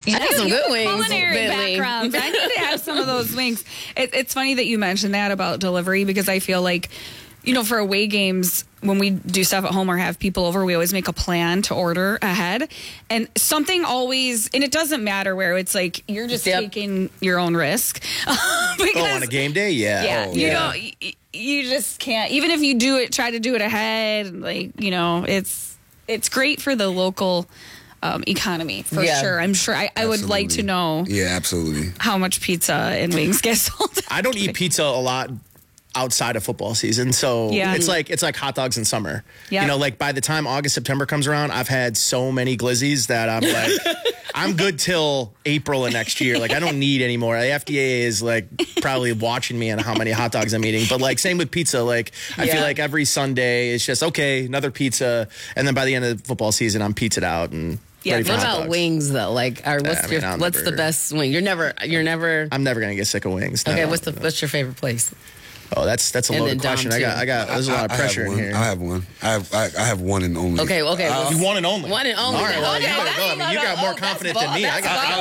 I got some good wings. Culinary Bentley. backgrounds. I need to have some of those wings. It's funny that you mentioned that about delivery because I feel like, for away games, when we do stuff at home or have people over, we always make a plan to order ahead. And something always, and it doesn't matter where, it's like you're just taking your own risk. On a game day? Yeah. Yeah. You just can't, even if you try to do it ahead, it's great for the local economy for sure. I'm sure I would like to know. Yeah, absolutely. How much pizza and wings get sold. I don't eat pizza a lot outside of football season, so it's like hot dogs in summer. Like by the time August, September comes around, I've had so many glizzies that I'm like, I'm good till April of next year. Like I don't need any more. The FDA is like probably watching me on how many hot dogs I'm eating. But like same with pizza. Like I feel like every Sunday it's just okay, another pizza, and then by the end of the football season, I'm pizzaed out and. What about wings though? Like, what's the best wing? I'm never gonna get sick of wings. No, okay, what's your favorite place? Oh, that's a loaded question. I got. There's a lot of pressure in here. I have one. I have one and only. Okay. You one and only. One and only. All right. Well, you better go. I mean, you got more confident than me.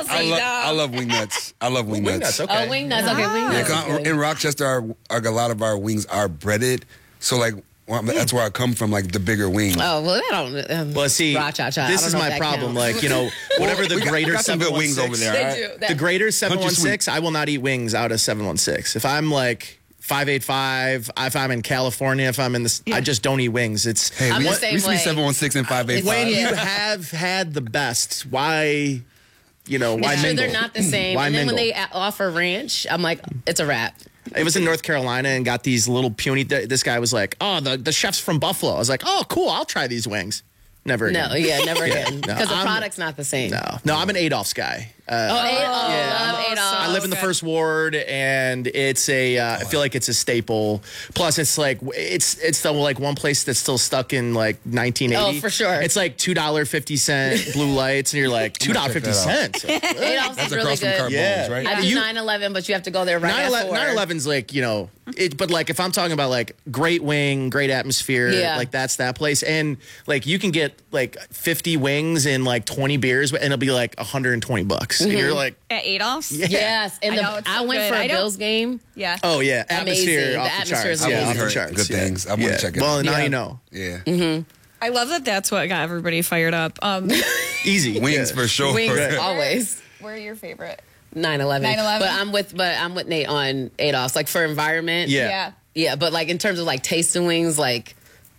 I love wing nuts. I love wing nuts. Okay. Oh, wing nuts. Okay, wing nuts. Yeah, in Rochester, a lot of our wings are breaded. So like. Well, that's where I come from, like the bigger wings. Oh, well, I don't. Well, see, this is my problem. Like, whatever the greater 716 wings over there. The greater 716, I will not eat wings out of 716. If I'm like 585, if I'm in California, if I'm in this, I just don't eat wings. It's I'm the we same used to be 716 and 585. When you have had the best, why? Why mingle? They're not the same. Why and then mingle? when they offer ranch, I'm like, it's a wrap. It was in North Carolina and got these little puny. This guy was like, "Oh, the chef's from Buffalo." I was like, "Oh, cool. I'll try these wings." Never again. Never again. Because the product's not the same. No, I'm an Adolph's guy. Love Adolf. I live in the first ward, and it's I feel like it's a staple. Plus, it's like it's the like one place that's still stuck in like 1980. Oh, for sure. It's like $2.50 blue lights, and you're like $2.50. Adolf's That's is really across from good. Carbone, right? I do 9/11, but you have to go there right at 4. 9/11's like but like if I'm talking about like great wing, great atmosphere, like that's that place, and like you can get like 50 wings and like 20 beers, and it'll be like $120. And you're like at Adolph's. Yes, and I went for a Bills game. Yeah. Oh yeah, amazing. Atmosphere off the charts. I've Yeah, only heard good things. I want to check it out. Well, now you know. Yeah. I love that's what got everybody fired up. Easy wings for sure. Wings always. Where are your favorite? 9/11. 9/11. But I'm with Nate on Adolph's. Like for environment. Yeah. Yeah, but like in terms of like tasting wings, like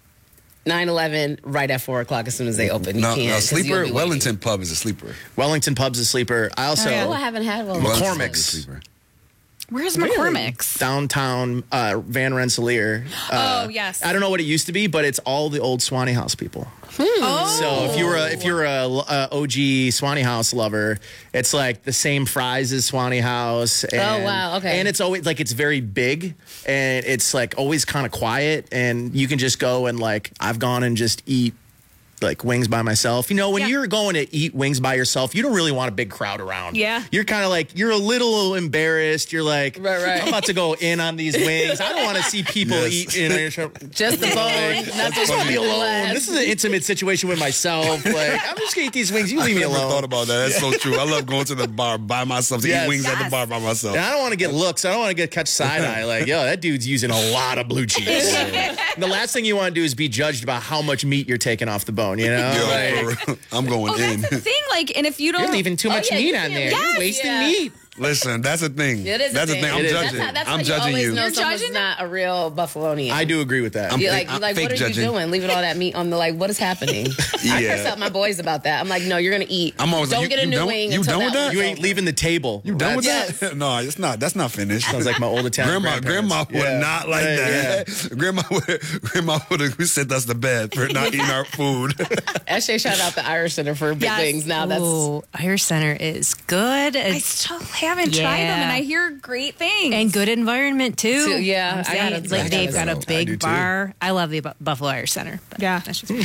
9/11 right at 4 o'clock as soon as they open. You can't. Sleeper. Wellington Pub is a sleeper. Wellington Pub's a sleeper. I also I haven't had one. McCormick's. Where's McCormick's? Downtown Van Rensselaer. Yes. I don't know what it used to be, but it's all the old Swanee House people. So if you're a OG Swanee House lover, it's like the same fries as Swanee House. And, wow, okay. And it's always like it's very big, and it's like always kind of quiet, and you can just go and like I've gone and just eat like wings by myself. When you're going to eat wings by yourself, you don't really want a big crowd around. Yeah. You're kind of like, you're a little embarrassed. You're like, right. I'm about to go in on these wings. I don't want to see people eat. Just the bone. Just let me alone. This is an intimate situation with myself. Like, I'm just going to eat these wings. You leave me I never alone. thought about that. That's so true. I love going to the bar by myself to eat wings at the bar by myself. And I don't want to get looks. I don't want to catch side eye. Like, yo, that dude's using a lot of blue cheese. The last thing you want to do is be judged about how much meat you're taking off the bone, I'm going in. That's the thing. Like, and if you don't, you're leaving too much meat on there. You're wasting meat. Listen, that's a thing. It is that's a thing. I'm judging. I'm judging you. You're judging not a real Buffalonian. I do agree with that. You're like what are judging. you doing? Leaving all that meat on the what is happening? I curse out my boys about that. I'm like, no, you're gonna eat. I'm always don't like, get a new wing. You until done with that? You ain't leaving the table. You done with that? No, it's not. That's not finished. Sounds like my old Italian Grandma would not like that. Yeah. Grandma would have sent us to bed for not eating our food. Ashley, shout out the Irish Center for big wings. Now that's Irish Center is good. I still haven't tried them, and I hear great things. And good environment too. Yeah, they've got a big bar. I love the Buffalo Irish Center. Yeah, that's just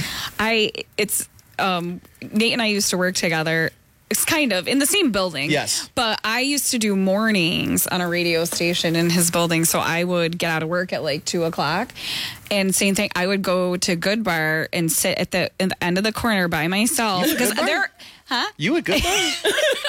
Nate and I used to work together. It's kind of in the same building. Yes. But I used to do mornings on a radio station in his building. So I would get out of work at like 2 o'clock. And same thing, I would go to Good Bar and sit at the end of the corner by myself. Huh? You a Good Bar?